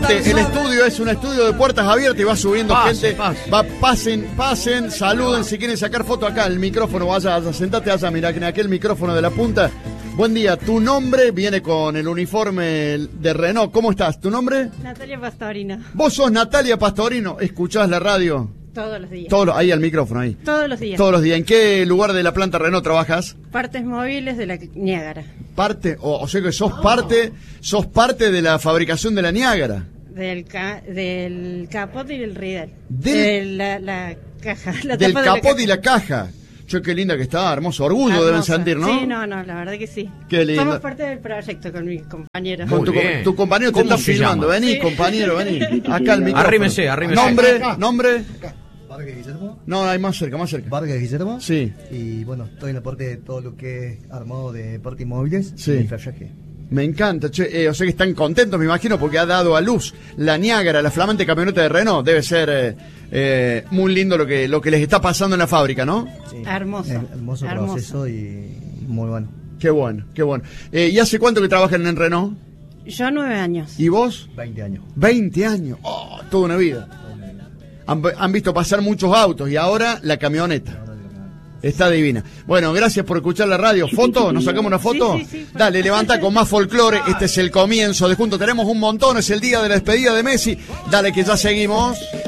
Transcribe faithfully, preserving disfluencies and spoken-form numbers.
gente, el estudio es un estudio de puertas abiertas y va subiendo Pase, gente. pase. Va, pasen, pasen, saluden. Si quieren sacar foto acá, el micrófono, vaya, vaya, sentate allá, mira, en aquel micrófono de la punta. Buen día, tu nombre viene con el uniforme de Renault. ¿Cómo estás? ¿Tu nombre? Natalia Pastorino. Vos sos Natalia Pastorino, ¿escuchás la radio? Todos los días. Todos los- ahí al micrófono, ahí. Todos los días. Todos los días. ¿En qué lugar de la planta Renault trabajas? Partes móviles de la Niágara. Parte, o, o sea que sos parte, sos parte de la fabricación de la Niágara. Del, ca del capot y del riedel. Del- De la, la caja. La Del tapa de la capot caja. y la caja. Che, qué linda que está, hermoso orgullo deben Hermosa. sentir, ¿no? Sí, no, no, la verdad que sí. Qué lindo. Somos parte del proyecto con mis compañeros. Con tu, Muy bien. tu compañero te ¿Cómo está se filmando. llama? Vení, Sí. compañero, vení. Acá el micrófono. Arrímese, arrímese. Nombre, nombre. Vargas Guillermo. No, hay más cerca, más cerca. Vargas Guillermo. Sí. Y bueno, estoy en la parte de todo lo que es armado de parques móviles Sí. y infrayaje. Me encanta, che, eh, o sea que están contentos, me imagino, porque ha dado a luz la Niágara, la flamante camioneta de Renault. Debe ser eh, eh, muy lindo lo que, lo que les está pasando en la fábrica, ¿no? Sí. Hermoso. Eh, hermoso, Hermoso. proceso y muy bueno. Qué bueno, qué bueno. Eh, ¿Y hace cuánto que trabajan en Renault? Yo nueve años. ¿Y vos? veinte años. veinte años. Oh, toda una vida. Han, han visto pasar muchos autos y ahora la camioneta. Está divina. Bueno, gracias por escuchar la radio. ¿Foto? ¿Nos sacamos una foto? Sí, sí, sí. Dale, levanta con más folclore. Este es el comienzo de Juntos. Tenemos un montón. Es el día de la despedida de Messi. Dale que ya seguimos.